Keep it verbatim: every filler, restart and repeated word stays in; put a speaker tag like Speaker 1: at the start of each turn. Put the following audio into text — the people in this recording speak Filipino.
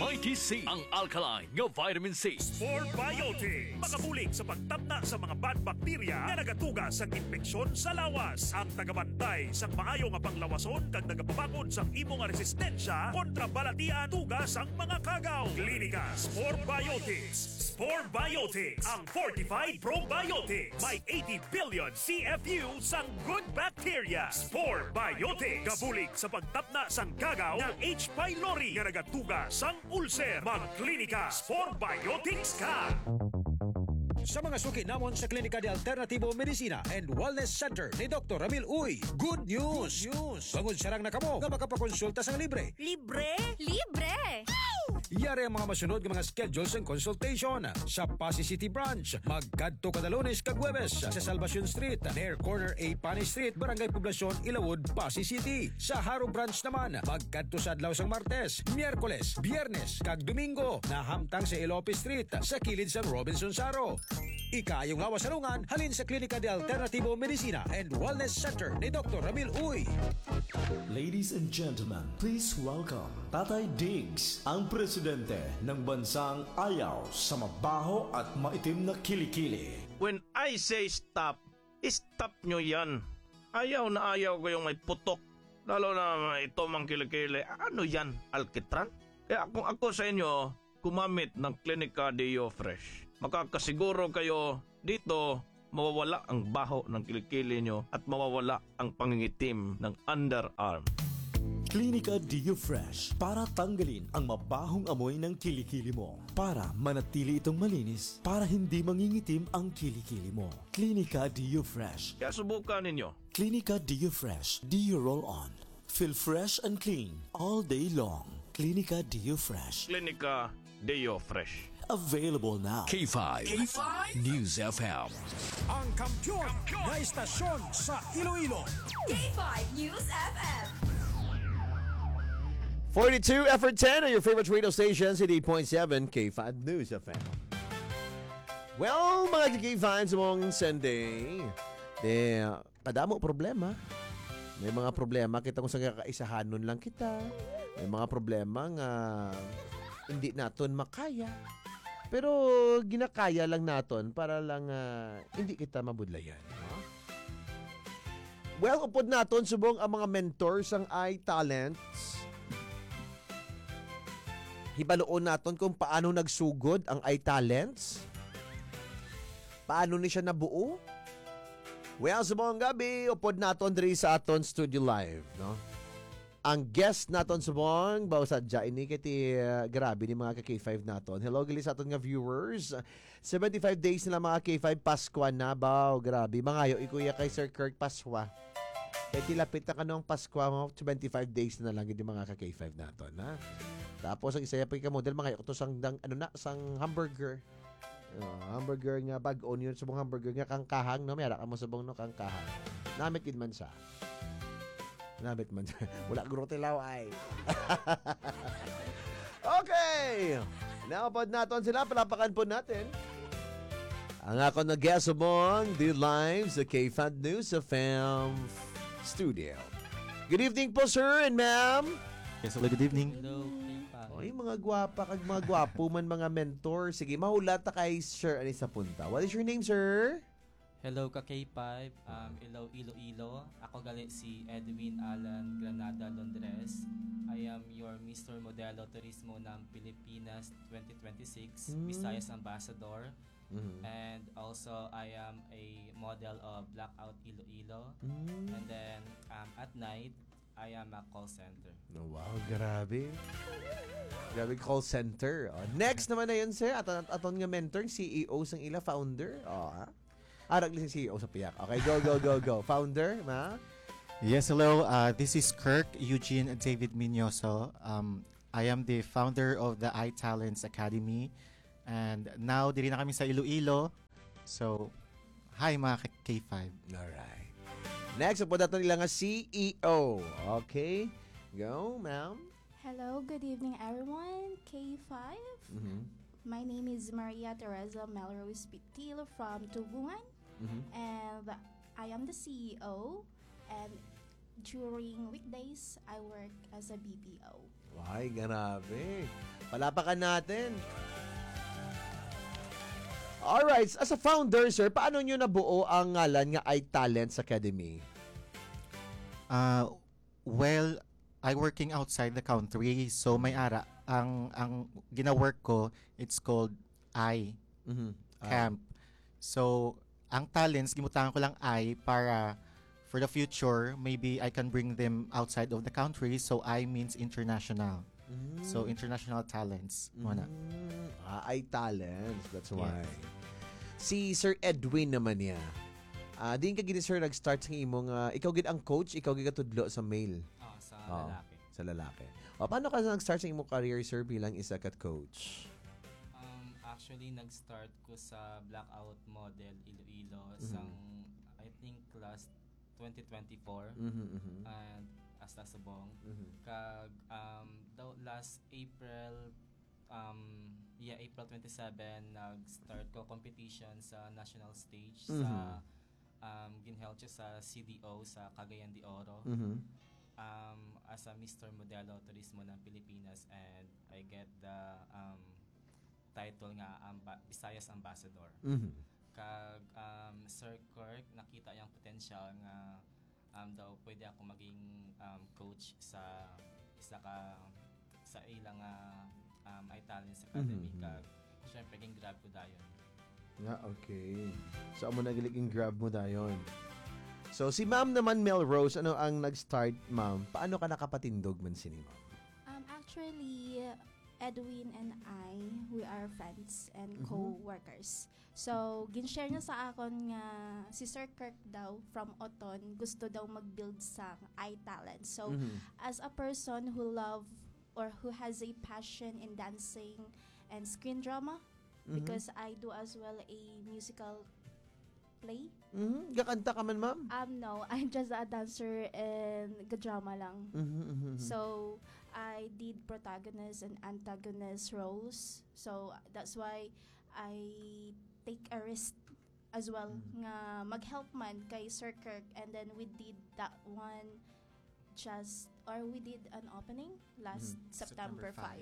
Speaker 1: Mighty C, ang alkaline nga vitamin C.
Speaker 2: Spore Biotics, makabulig sa pagtapna sa mga bad bacteria na nagatuga sa infeksyon sa lawas. Ang tagabantay sa maayo nga panglawason kag nagapabakod sa imo nga resistensya kontra balatian tugas ang mga kagaw. Klinika Spore Biotics. Spore Biotics, ang fortified probiotics. May eighty billion C F U sang good bacteria. Spore Biotics, kabulig sa pagtapna sang kagaw ng H. pylori nga nagatuga sang ulcer. Magklinika Spore Biotics ka.
Speaker 3: Sa mga suki namon sa Klinika de Alternativo Medicina and Wellness Center ni Doctor Ramil Uy, good news! Good news! Bangod sarang na kamo nga makapakonsulta sang libre.
Speaker 4: Libre? Libre!
Speaker 3: Yari ang mga masunod ng mga schedules and consultation sa Pasay City Branch. Magkadto kada Lunes kag Huwebes sa Salvacion Street, near corner A Pani Street, Barangay Poblacion, Ilawod, Pasay City. Sa Haro Branch naman, magkadto sa adlaw sang Martes, Miyerkules, Biyernes kag Domingo na hamtang sa Ilope Street sa kilid sang Robinson Saro. Ikayong lawas salungan halin sa Klinika de Alternativo Medicina and Wellness Center ni Doctor Ramil Uy.
Speaker 5: Ladies and gentlemen, please welcome Tatay Diggs, ang presidente ng bansang ayaw sa mabaho at maitim na kilikili.
Speaker 6: When I say stop, stop nyo yan. Ayaw na ayaw ko yung may putok. Lalo na ito mang kilikili. Ano yan? Alkitran? Kaya kung ako sa inyo, kumamit ng Klinika Deo Fresh. Makakasiguro kayo dito mawawala ang baho ng kilikili nyo at mawawala ang pangingitim ng underarm.
Speaker 5: Klinika Deo Fresh para tanggalin ang mabahong amoy ng kilikili mo. Para manatili itong malinis, para hindi mangingitim ang kilikili mo. Klinika Deo Fresh.
Speaker 6: Kaya subukan ninyo.
Speaker 5: Klinika Deo Fresh. Deo Roll On. Feel fresh and clean all day long. Klinika Deo Fresh.
Speaker 6: Klinika Deo Fresh.
Speaker 5: Available now.
Speaker 1: K five, K five News F M.
Speaker 3: Ang kampiyon na istasyon sa Iloilo.
Speaker 4: K five News F M.
Speaker 7: forty-two Effort ten on your favorite radio station, eighty point seven K five News F M. Well, mga K five sa mong Sunday, de, kadamo problema. May mga problema kita kung sa kakaisahanon lang kita. May mga problema nga hindi naton makaya. Pero ginakaya lang naton para lang uh, hindi kita mabudlayan. No? Well, upod naton subong ang mga mentors ang iTalents. Hibaloon naton kung paano nagsugod ang iTalents. Paano ni siya nabuo? Well, subong gabi, upod naton diri sa aton studio live. No? Ang guest naton subong bawsadya ini kiti uh, grabe ni mga ka-K five naton. Hello gali sa aton nga viewers. seventy-five days na mga K five Paskwa na baw. Grabe mangayo ikuya kay Sir Kirk Paswa. Eh tilapit na kanong Paskwa mo twenty-five days na lang gid mga ka-K five naton ha. Tapos ang isaya pa ka model mangayo to sang dang, ano na sang hamburger. Uh, hamburger nga bag-on yun subong hamburger nga kangkahang no mayara ka mo subong no kangkahang. Namit gid man sa. Nabit man. Wala grote laway. Okay. Naapod natin sila. Palapakan po natin. Ang ako na guest among the live sa K five News F M studio. Good evening po, sir and ma'am.
Speaker 8: Yes, hello, good evening.
Speaker 9: Hello,
Speaker 7: Oy, mga gwapa kag mga gwapo man mga mentor. Sige, mahulat ta kay sir ani sa punta. What is your name, sir?
Speaker 9: Hello ka K five, um, Ilo Iloilo. Ako gali si Edwin Alan Granada Londres. I am your Mister Modelo Turismo ng Pilipinas twenty twenty-six, mm. Visayas Ambassador. Mm-hmm. And also, I am a model of Blackout Iloilo. Mm. And then, um, at night, I am a call center.
Speaker 7: Oh, wow, grabe. Grabe call center. Oh, next naman na yun, sir. Aton, aton nga mentor, C E O sang ila, founder. Oh, ha? Arag lang si C E O sa piyak. Okay, go, go, go, go. Founder, ma?
Speaker 8: Yes, hello. Uh, this is Kirk Eugene David Minyoso. Um, I am the founder of the iTalents Academy. And now, diri na kami sa Iloilo. So, hi mga K five.
Speaker 7: Alright. Next, po natin nila nga C E O. Okay. Go, ma'am.
Speaker 10: Hello, good evening everyone. K five.
Speaker 7: Mm-hmm.
Speaker 10: My name is Maria Teresa Melrose Pitil from Tubungan. Mm-hmm. And I am the C E O. And during weekdays, I work as a B P O.
Speaker 7: Ay, grabe. Palapakan natin. Alright, as a founder, sir, paano nyo nabuo ang ngalan nga iTalents Academy?
Speaker 8: Uh, well, I working outside the country, so may ara ang ang gina-work ko, it's called I
Speaker 7: Mhm.
Speaker 8: Camp. So, ang talents gimutangan ko lang I para for the future, maybe I can bring them outside of the country. So, I means international.
Speaker 7: Mm.
Speaker 8: So, international talents. Muna.
Speaker 7: Mm. Ah, iTalents. That's why.
Speaker 8: Yes.
Speaker 7: Si Sir Edwin naman niya. Ah, din ka gini, sir, nag-start sa imong, uh, ikaw gid ang coach, ikaw gid katudlo sa male.
Speaker 9: Oh, sa
Speaker 7: Oh,
Speaker 9: lalaki.
Speaker 7: sa lalaki. O, paano ka nag-start sa imong career, sir, bilang isa kat coach?
Speaker 9: Um, actually, nag-start ko sa Blackout Model Iloilo
Speaker 7: Mhm.
Speaker 9: sang, I think, last twenty twenty-four.
Speaker 7: Mhm, mhm.
Speaker 9: And hasta subong.
Speaker 7: Mhm.
Speaker 9: Kag, um, daw last April, um, yeah, April twenty-seven, nag-start ko competition sa national stage sa, um, ginheld siya sa C D O sa Cagayan de Oro.
Speaker 7: Mhm.
Speaker 9: Um, as a Mister Modelo Turismo ng Pilipinas, and I get the um, title nga amba- Visayas Ambassador.
Speaker 7: Mhm.
Speaker 9: Kag um, Sir Kirk nakita yung potential nga um, daw pwede ako maging um, coach sa isa ka sa ilang uh, um, iTalents Academy.
Speaker 7: Mhm.
Speaker 9: Kag syempre ging grab ko dayon.
Speaker 7: Nga, okay. So, amo nagiliging grab mo dayon. So, si ma'am naman, Melrose, ano ang nag-start, ma'am? Paano ka nakapatindog man sini, ma'am?
Speaker 10: Um, actually, Edwin and I, we are friends and
Speaker 7: Mhm.
Speaker 10: co-workers. So, ginshare niya sa akon nga si Sir Kirk daw from Oton gusto daw mag-build sa iTalent. So,
Speaker 7: Mhm.
Speaker 10: as a person who love or who has a passion in dancing and screen drama,
Speaker 7: Mhm.
Speaker 10: because I do as well a musical play.
Speaker 7: Mhm. Gakanta ka man, ma'am?
Speaker 10: Um, no, I'm just a dancer and drama lang.
Speaker 7: Mhm, mhm, mhm.
Speaker 10: So, I did protagonist and antagonist roles. So, that's why I take a risk as well
Speaker 7: Mm.
Speaker 10: nga mag-help man kay Sir Kirk, and then we did that one just or we did an opening last
Speaker 7: Mhm.
Speaker 10: September
Speaker 8: September
Speaker 10: five.